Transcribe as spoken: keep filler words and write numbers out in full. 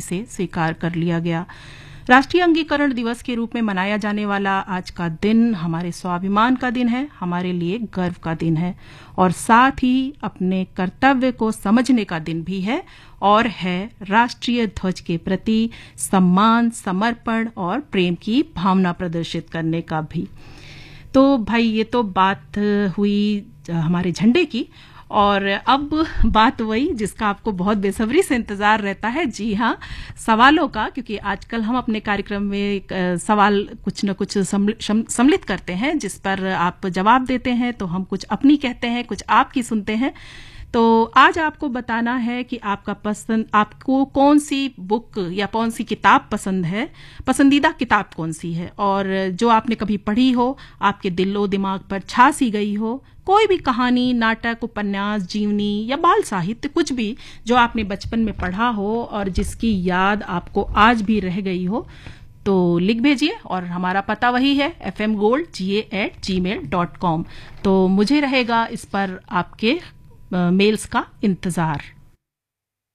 से स्वीकार कर लिया गया। राष्ट्रीय अंगीकरण दिवस के रूप में मनाया जाने वाला आज का दिन हमारे स्वाभिमान का दिन है, हमारे लिए गर्व का दिन है और साथ ही अपने कर्तव्य को समझने का दिन भी है और है राष्ट्रीय ध्वज के प्रति सम्मान, समर्पण और प्रेम की भावना प्रदर्शित करने का भी। तो भाई ये तो बात हुई हमारे झंडे की, और अब बात वही जिसका आपको बहुत बेसब्री से इंतजार रहता है, जी हाँ, सवालों का, क्योंकि आजकल हम अपने कार्यक्रम में सवाल कुछ न कुछ सम्मिलित करते हैं जिस पर आप जवाब देते हैं, तो हम कुछ अपनी कहते हैं, कुछ आपकी सुनते हैं। तो आज आपको बताना है कि आपका पसंद आपको कौन सी बुक या कौन सी किताब पसंद है, पसंदीदा किताब कौन सी है, और जो आपने कभी पढ़ी हो, आपके दिलो दिमाग पर छा सी गई हो, कोई भी कहानी, नाटक, उपन्यास, जीवनी या बाल साहित्य, कुछ भी जो आपने बचपन में पढ़ा हो और जिसकी याद आपको आज भी रह गई हो, तो लिख भेजिए। और हमारा पता वही है, एफ एम गोल्ड जी ए एट जी मेल डॉट कॉम। तो मुझे रहेगा इस पर आपके मेल्स का इंतजार।